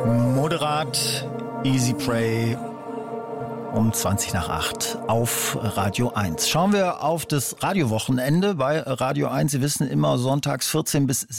Moderat, Easy Prey um 20 nach 8 auf Radio 1. Schauen wir auf das Radiowochenende bei Radio 1. Sie wissen immer sonntags 14 bis